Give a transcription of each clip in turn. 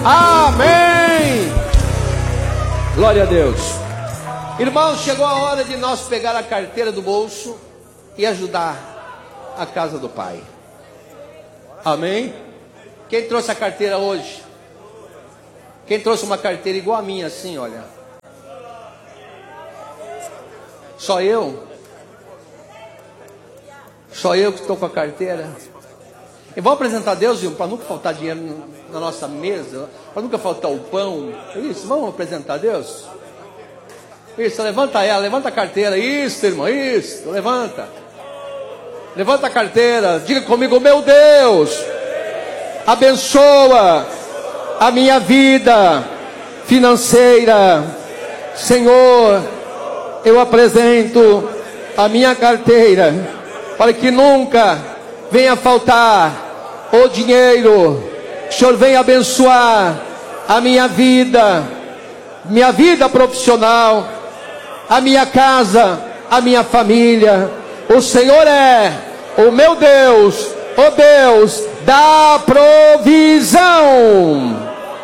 Amém. Glória a Deus. Irmãos, chegou a hora de nós pegar a carteira do bolso e ajudar a casa do Pai. Amém? Quem trouxe a carteira hoje? Quem trouxe uma carteira igual a minha, assim, olha? Só eu? Só eu que estou com a carteira? E vamos apresentar a Deus, para nunca faltar dinheiro na nossa mesa, para nunca faltar o pão. Isso, vamos apresentar a Deus? Isso, levanta ela, levanta a carteira. Isso, irmão, isso, levanta. Levanta a carteira, diga comigo: meu Deus, abençoa a minha vida financeira. Senhor, eu apresento a minha carteira, para que nunca venha faltar o dinheiro. O Senhor venha abençoar a minha vida profissional, a minha casa, a minha família. O Senhor é o meu Deus, o Deus da provisão.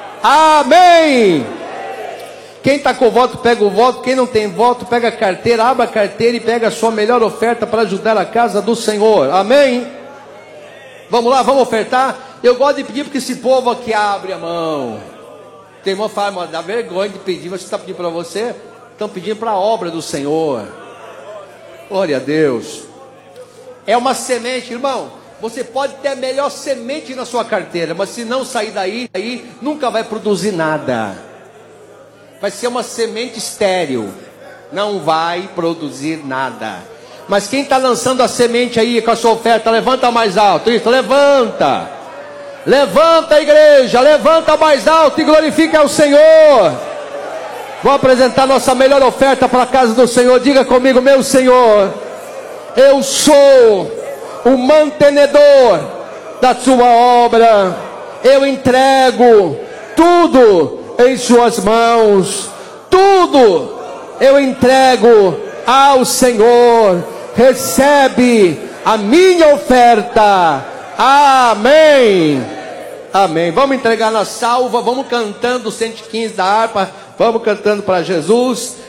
Amém. Quem está com voto, pega o voto. Quem não tem voto, pega a carteira, abre a carteira e pega a sua melhor oferta para ajudar a casa do Senhor. Amém. Vamos lá, vamos ofertar. Eu gosto de pedir porque esse povo aqui abre a mão. Tem irmão que fala: dá vergonha de pedir. Você está pedindo para você? Estão pedindo para a obra do Senhor. Glória a Deus. É uma semente, irmão. Você pode ter a melhor semente na sua carteira, mas se não sair daí nunca vai produzir nada. Vai ser uma semente estéril. Não vai produzir nada. Mas quem está lançando a semente aí com a sua oferta, levanta mais alto. Isso, levanta. Levanta, igreja, levanta mais alto e glorifique ao Senhor. Vou apresentar nossa melhor oferta para a casa do Senhor. Diga comigo: meu Senhor, eu sou o mantenedor da sua obra. Eu entrego tudo em suas mãos. Tudo eu entrego ao Senhor. Recebe a minha oferta. Amém. Amém. Vamos entregar na salva. Vamos cantando o 115 da harpa. Vamos cantando para Jesus.